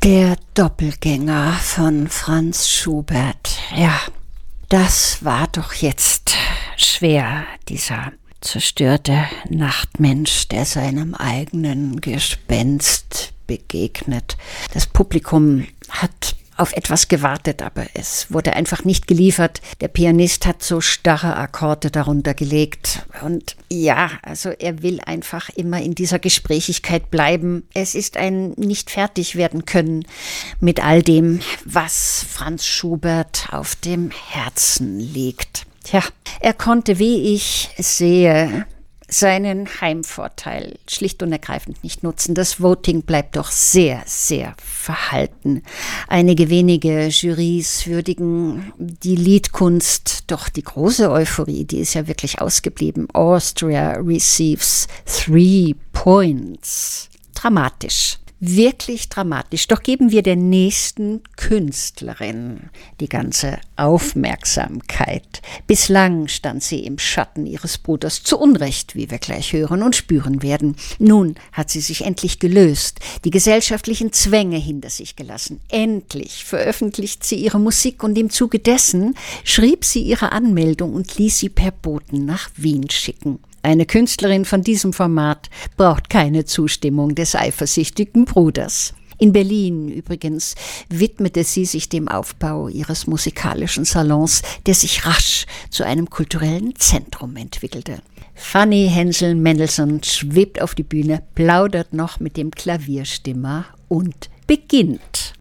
Der Doppelgänger von Franz Schubert. Ja, das war doch jetzt schwer, dieser zerstörte Nachtmensch, der seinem eigenen Gespenst begegnet. Das Publikum hat auf etwas gewartet, aber es wurde einfach nicht geliefert. Der Pianist hat so starre Akkorde darunter gelegt. Und ja, also er will einfach immer in dieser Gesprächigkeit bleiben. Es ist ein nicht fertig werden können mit all dem, was Franz Schubert auf dem Herzen liegt. Tja, er konnte, wie ich sehe, seinen Heimvorteil schlicht und ergreifend nicht nutzen. Das Voting bleibt doch sehr, sehr verhalten. Einige wenige Jurys würdigen die Liedkunst, doch die große Euphorie, die ist ja wirklich ausgeblieben. Austria receives 3 points. Dramatisch. Wirklich dramatisch. Doch geben wir der nächsten Künstlerin die ganze Aufmerksamkeit. Bislang stand sie im Schatten ihres Bruders, zu Unrecht, wie wir gleich hören und spüren werden. Nun hat sie sich endlich gelöst, die gesellschaftlichen Zwänge hinter sich gelassen. Endlich veröffentlicht sie ihre Musik und im Zuge dessen schrieb sie ihre Anmeldung und ließ sie per Boten nach Wien schicken. Eine Künstlerin von diesem Format braucht keine Zustimmung des eifersüchtigen Bruders. In Berlin übrigens widmete sie sich dem Aufbau ihres musikalischen Salons, der sich rasch zu einem kulturellen Zentrum entwickelte. Fanny Hensel-Mendelssohn schwebt auf die Bühne, plaudert noch mit dem Klavierstimmer und beginnt.